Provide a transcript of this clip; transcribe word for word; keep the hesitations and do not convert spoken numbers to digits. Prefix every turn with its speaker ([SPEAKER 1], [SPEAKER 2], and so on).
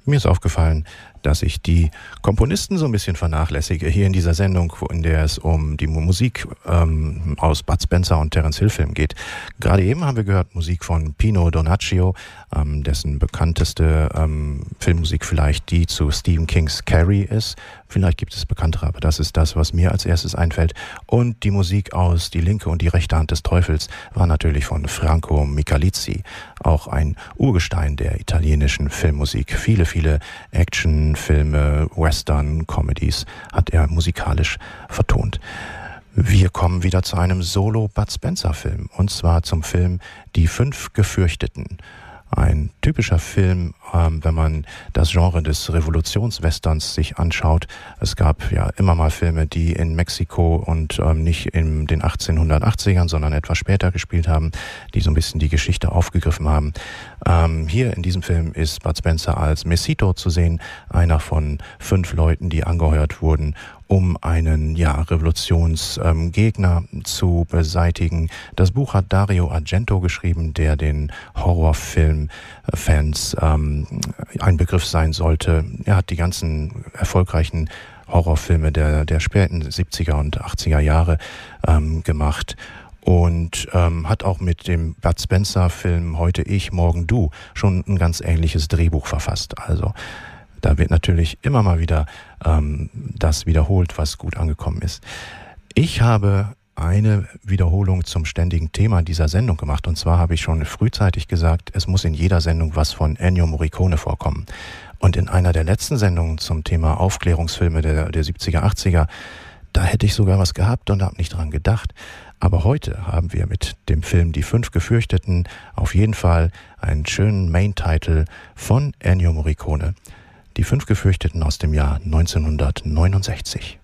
[SPEAKER 1] Mir ist aufgefallen, dass ich die Komponisten so ein bisschen vernachlässige hier in dieser Sendung, in der es um die Musik ähm, aus Bud Spencer und Terence Hill Filmen geht. Gerade eben haben wir gehört Musik von Pino Donaggio, ähm, dessen bekannteste ähm, Filmmusik vielleicht die zu Stephen Kings Carrie ist. Vielleicht gibt es bekanntere, aber das ist das, was mir als erstes einfällt. Und die Musik aus Die linke und die rechte Hand des Teufels war natürlich von Franco Michalizzi, auch ein Urgestein der italienischen Filmmusik. Viele, viele Actionfilme, Western, Comedies hat er musikalisch vertont. Wir kommen wieder zu einem Solo-Bud Spencer-Film, und zwar zum Film Die fünf Gefürchteten. Ein typischer Film, ähm, wenn man das Genre des Revolutionswesterns sich anschaut. Es gab ja immer mal Filme, die in Mexiko und ähm, nicht in den achtzehnhundertachtzigern, sondern etwas später gespielt haben, die so ein bisschen die Geschichte aufgegriffen haben. Ähm, hier in diesem Film ist Bud Spencer als Mesito zu sehen, einer von fünf Leuten, die angeheuert wurden, um einen ja, Revolutionsgegner ähm, zu beseitigen. Das Buch hat Dario Argento geschrieben, der den Horrorfilm-Fans ähm, ein Begriff sein sollte. Er hat die ganzen erfolgreichen Horrorfilme der, der späten siebziger und achtziger Jahre ähm, gemacht. Und ähm, hat auch mit dem Bud Spencer-Film Heute ich, morgen du schon ein ganz ähnliches Drehbuch verfasst. Also da wird natürlich immer mal wieder ähm, das wiederholt, was gut angekommen ist. Ich habe eine Wiederholung zum ständigen Thema dieser Sendung gemacht. Und zwar habe ich schon frühzeitig gesagt, es muss in jeder Sendung was von Ennio Morricone vorkommen. Und in einer der letzten Sendungen zum Thema Aufklärungsfilme der, der siebziger, achtziger, da hätte ich sogar was gehabt und habe nicht dran gedacht. Aber heute haben wir mit dem Film Die fünf Gefürchteten auf jeden Fall einen schönen Main-Title von Ennio Morricone. Die fünf Gefürchteten aus dem Jahr neunzehnhundertneunundsechzig.